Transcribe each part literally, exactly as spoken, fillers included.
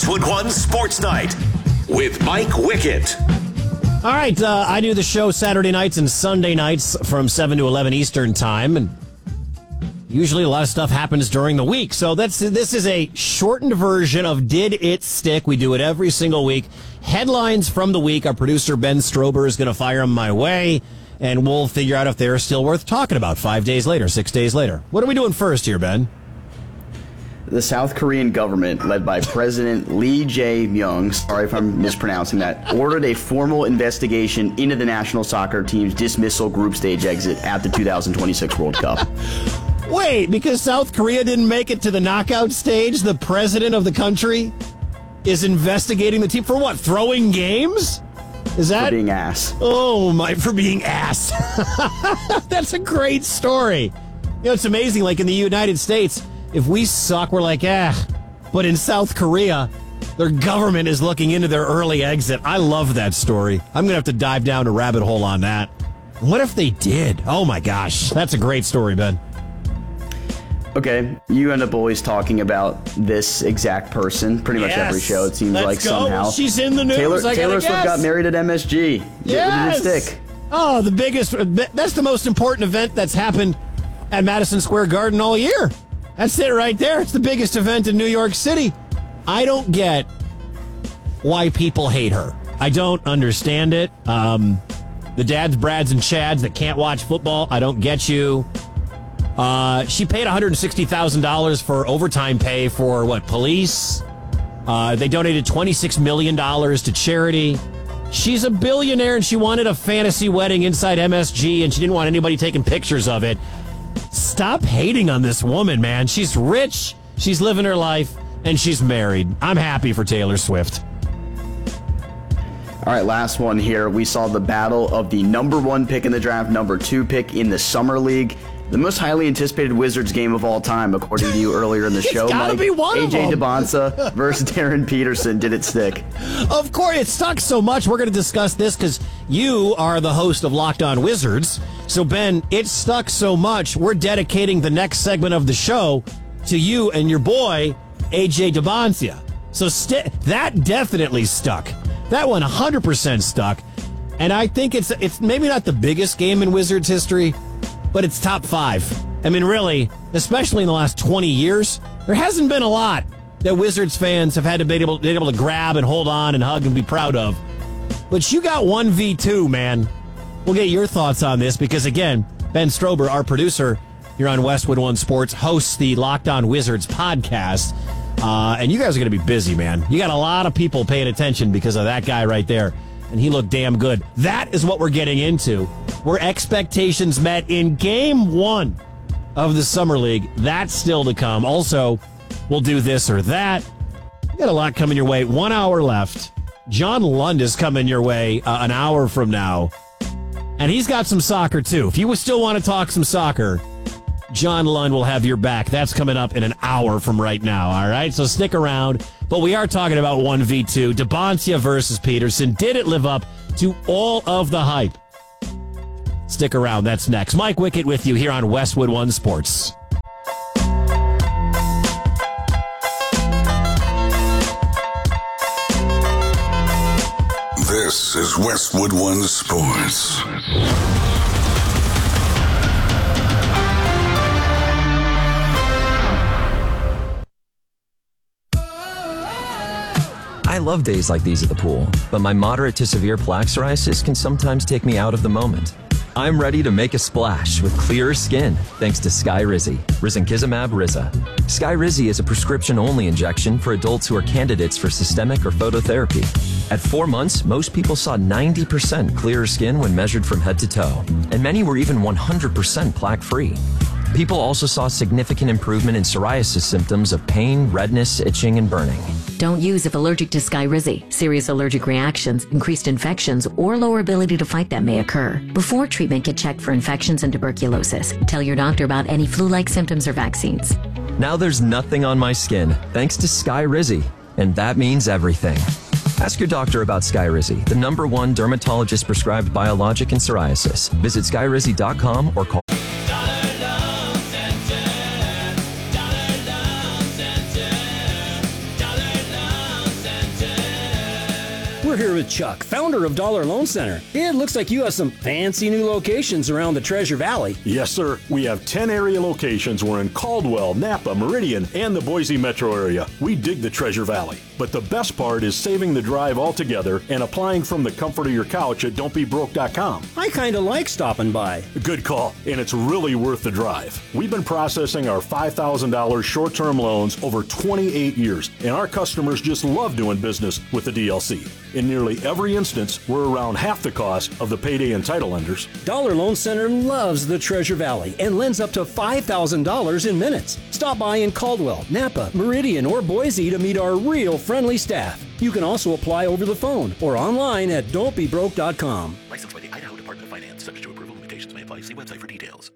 Westwood One Sports Night with Mike Wickett. All right, uh, I do the show Saturday nights and Sunday nights from seven to eleven Eastern Time, and usually a lot of stuff happens during the week. So that's this is a shortened version of Did It Stick? We do it every single week. Headlines from the week. Our producer, Ben Strober, is going to fire them my way, and we'll figure out if they're still worth talking about five days later, six days later. What are we doing first here, Ben? The South Korean government, led by President Lee Jae-myung, sorry if I'm mispronouncing that, ordered a formal investigation into the national soccer team's dismissal group stage exit at the two thousand twenty-six World Cup. Wait, because South Korea didn't make it to the knockout stage, the president of the country is investigating the team for what? Throwing games? Is that for being ass? Oh my, for being ass. That's a great story. You know, it's amazing. Like in the United States, if we suck, we're like, ah. But in South Korea, their government is looking into their early exit. I love that story. I'm going to have to dive down a rabbit hole on that. What if they did? Oh my gosh. That's a great story, Ben. Okay, you end up always talking about this exact person pretty much yes. every show, it seems Let's like go. somehow. She's in the news. Taylor, I Taylor Swift guess. got married at M S G. Yes. Did it stick? Oh, the biggest. That's the most important event that's happened at Madison Square Garden all year. That's it right there. It's the biggest event in New York City. I don't get why people hate her. I don't understand it. Um, the dads, Brads, and Chads that can't watch football, I don't get you. Uh, she paid one hundred sixty thousand dollars for overtime pay for, what, police? Uh, they donated twenty-six million dollars to charity. She's a billionaire, and she wanted a fantasy wedding inside M S G, and she didn't want anybody taking pictures of it. Stop hating on this woman, man. She's rich, she's living her life, and she's married. I'm happy for Taylor Swift. All right, last one here. We saw the battle of the number one pick in the draft, number two pick in the Summer League. The most highly anticipated Wizards game of all time, according to you earlier in the show, it's gotta Mike. be one A J of them. Dybantsa versus Darren Peterson. Did it stick? Of course, it stuck so much. We're going to discuss this because you are the host of Locked On Wizards. So, Ben, it stuck so much, we're dedicating the next segment of the show to you and your boy, A J Dybantsa. So st- that definitely stuck. That one one hundred percent stuck. And I think it's it's maybe not the biggest game in Wizards history, but it's top five. I mean, really, especially in the last twenty years, there hasn't been a lot that Wizards fans have had to be able, be able to grab and hold on and hug and be proud of. But you got one v two, man. We'll get your thoughts on this because, again, Ben Strober, our producer here on Westwood One Sports, hosts the Locked On Wizards podcast. Uh, and you guys are going to be busy, man. You got a lot of people paying attention because of that guy right there. And he looked damn good. That is what we're getting into. Were expectations met in game one of the Summer League? That's still to come. Also, we'll do this or that. You got a lot coming your way. One hour left. John Lund is coming your way uh, an hour from now. And he's got some soccer, too. If you still want to talk some soccer, John Lund will have your back. That's coming up in an hour from right now, all right? So stick around. But we are talking about one v two. Dybantsa versus Peterson. Did it live up to all of the hype? Stick around. That's next. Mike Wickett with you here on Westwood One Sports. This is Westwood One Sports. I love days like these at the pool, but my moderate to severe plaque psoriasis can sometimes take me out of the moment. I'm ready to make a splash with clearer skin thanks to Skyrizi, risankizumab Riza. Skyrizi is a prescription-only injection for adults who are candidates for systemic or phototherapy. At four months, most people saw ninety percent clearer skin when measured from head to toe, and many were even one hundred percent plaque-free. People also saw significant improvement in psoriasis symptoms of pain, redness, itching, and burning. Don't use if allergic to Skyrizi. Serious allergic reactions, increased infections, or lower ability to fight them may occur. Before treatment, get checked for infections and tuberculosis. Tell your doctor about any flu-like symptoms or vaccines. Now there's nothing on my skin thanks to Skyrizi, and that means everything. Ask your doctor about Skyrizi, the number one dermatologist-prescribed biologic in psoriasis. Visit skyrizi dot com or call We're here with Chuck, founder of Dollar Loan Center. It looks like you have some fancy new locations around the Treasure Valley. Yes, sir. We have ten area locations. We're in Caldwell, Napa, Meridian, and the Boise metro area. We dig the Treasure Valley. But the best part is saving the drive altogether and applying from the comfort of your couch at don't be broke dot com. I kind of like stopping by. Good call, and it's really worth the drive. We've been processing our five thousand dollars short-term loans over twenty-eight years, and our customers just love doing business with the D L C. In nearly every instance, we're around half the cost of the payday and title lenders. Dollar Loan Center loves the Treasure Valley and lends up to five thousand dollars in minutes. Stop by in Caldwell, Napa, Meridian, or Boise to meet our real friendly staff. You can also apply over the phone or online at don't be broke dot com. Licensed by the Idaho Department of Finance. Subject to approval. Limitations may apply. See website for details.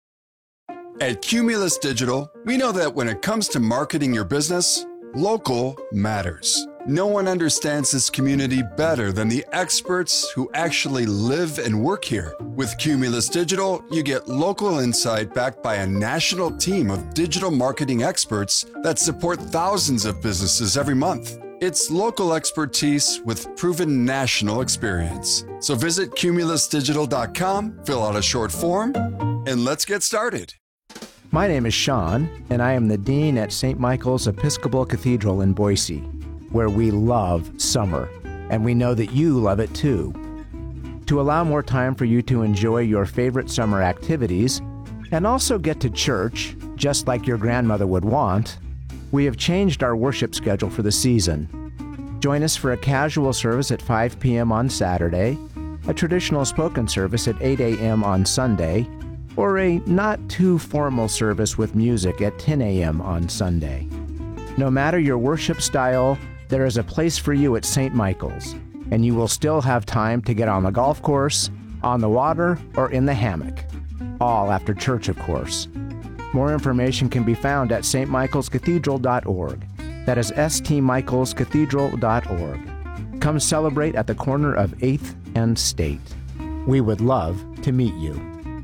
At Cumulus Digital, we know that when it comes to marketing your business, local matters. No one understands this community better than the experts who actually live and work here. With Cumulus Digital, you get local insight backed by a national team of digital marketing experts that support thousands of businesses every month. It's local expertise with proven national experience. So visit cumulus digital dot com, fill out a short form, and let's get started. My name is Sean, and I am the Dean at Saint Michael's Episcopal Cathedral in Boise, where we love summer, and we know that you love it too. To allow more time for you to enjoy your favorite summer activities, and also get to church, just like your grandmother would want, we have changed our worship schedule for the season. Join us for a casual service at five p.m. on Saturday, a traditional spoken service at eight a.m. on Sunday, or a not-too-formal service with music at ten a.m. on Sunday. No matter your worship style, there is a place for you at Saint Michael's, and you will still have time to get on the golf course, on the water, or in the hammock. All after church, of course. More information can be found at s t michaels cathedral dot org. That is s t michaels cathedral dot org. Come celebrate at the corner of eighth and State. We would love to meet you.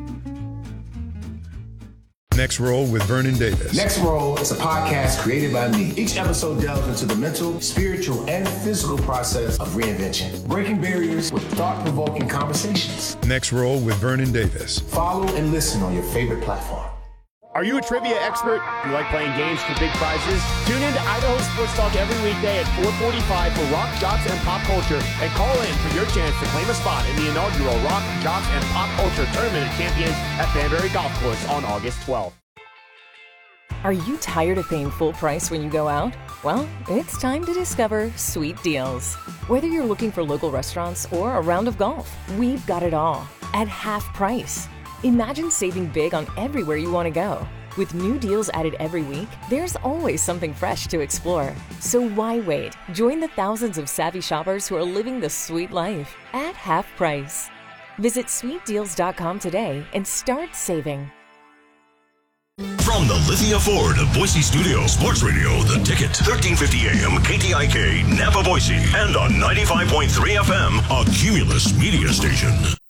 Next Roll with Vernon Davis. Next Roll is a podcast created by me. Each episode delves into the mental, spiritual, and physical process of reinvention, breaking barriers with thought-provoking conversations. Next Roll with Vernon Davis. Follow and listen on your favorite platform. Are you a trivia expert? Do you like playing games for big prizes? Tune in to Idaho Sports Talk every weekday at four forty-five for Rock, Jocks, and Pop Culture, and call in for your chance to claim a spot in the inaugural Rock, Jocks, and Pop Culture Tournament of Champions at Banbury Golf Course on August twelfth. Are you tired of paying full price when you go out? Well, it's time to discover Sweet Deals. Whether you're looking for local restaurants or a round of golf, we've got it all at half price. Imagine saving big on everywhere you want to go. With new deals added every week, there's always something fresh to explore. So why wait? Join the thousands of savvy shoppers who are living the sweet life at half price. Visit sweet deals dot com today and start saving. From the Lithia Ford of Boise Studio, Sports Radio, The Ticket, thirteen fifty A M, K T I K, Napa, Boise, and on ninety-five point three F M, a Cumulus media station.